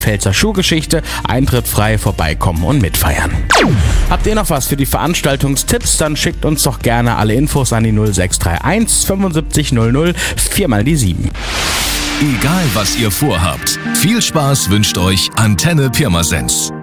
Pfälzer Schuhgeschichte, Eintritt frei, vorbeikommen und mitfeiern. Habt ihr noch was für die Veranstaltungstipps? Dann schickt uns doch gerne alle Infos an die 0631 75 00 4 mal die 7. Egal was ihr vorhabt, viel Spaß wünscht euch Antenne Pirmasens.